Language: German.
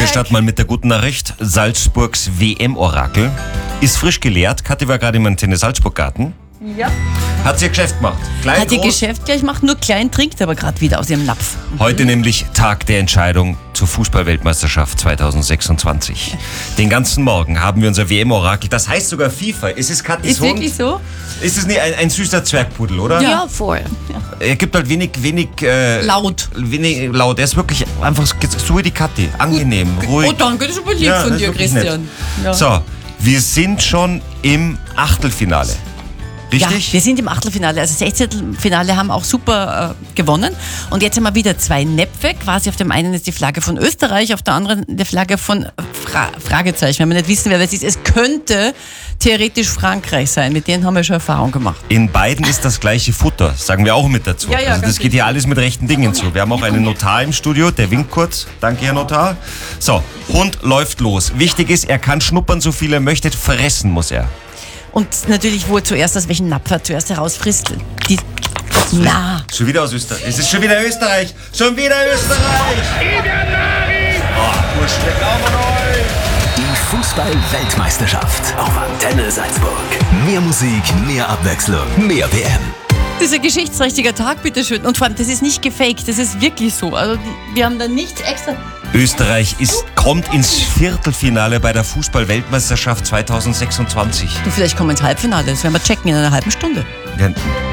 starten mal mit der guten Nachricht. Salzburgs WM-Orakel ist frisch geleert. Kathi war gerade im Antenne Salzburg-Garten. Ja. Hat sie ihr Geschäft gemacht. Klein, Hat ihr groß. Geschäft gleich gemacht, nur klein, trinkt aber gerade wieder aus ihrem Napf. Heute nämlich Tag der Entscheidung zur Fußball-Weltmeisterschaft 2026. Den ganzen Morgen haben wir unser WM-Orakel, das heißt sogar FIFA. Ist es Kathis Ist Hund? wirklich so? Ist es nicht ein süßer Zwergpudel, oder? Ja. voll. Er gibt halt wenig Laut. Wenig laut. Er ist wirklich einfach so wie die Kathi. Angenehm, ruhig. Oh, danke, das ist aber lieb Ja, von das ist dir, wirklich Christian. Ja. So, wir sind schon im Achtelfinale. Ja, Richtig? wir sind im Achtelfinale. Also 16. Finale haben auch super gewonnen. Und jetzt haben wir wieder zwei Näpfe. Quasi auf dem einen ist die Flagge von Österreich, auf der anderen die Flagge von Fragezeichen. Wenn wir nicht wissen, wer das ist. Es könnte theoretisch Frankreich sein. Mit denen haben wir schon Erfahrung gemacht. In beiden ist das gleiche Futter, sagen wir auch mit dazu. Ja, ja, also das ganz geht hier alles mit rechten Dingen zu. Wir haben auch einen Notar im Studio, der winkt kurz. Danke, Herr Notar. So, Hund läuft los. Wichtig ist, er kann schnuppern, so viel er möchte. Fressen muss er. Und natürlich, wo er zuerst aus welchem Napf er zuerst herausfrisst. Na. Schon wieder aus Österreich. Es ist schon wieder Österreich. Schon wieder Österreich. Oh, Urschleck auch noch. Die Fußball-Weltmeisterschaft auf Antenne Salzburg. Mehr Musik, mehr Abwechslung, mehr WM. Das ist ein geschichtsträchtiger Tag, bitteschön. Und vor allem, das ist nicht gefaked, das ist wirklich so. Also wir haben da nichts extra. Österreich kommt ins Viertelfinale bei der Fußball-Weltmeisterschaft 2026. Du, vielleicht kommen ins Halbfinale, das werden wir checken in einer halben Stunde. Ja,